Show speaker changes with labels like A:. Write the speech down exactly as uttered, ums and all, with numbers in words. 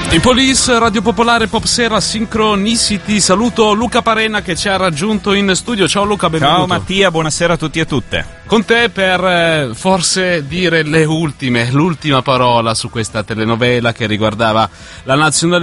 A: I Police, Radio Popolare, Pop Sera, Synchronicity. Saluto Luca Parena che ci ha raggiunto in studio. Ciao Luca, benvenuto.
B: Ciao Mattia, buonasera a tutti e a tutte.
A: Con te per eh, forse dire le ultime, l'ultima parola su questa telenovela che riguardava la nazionale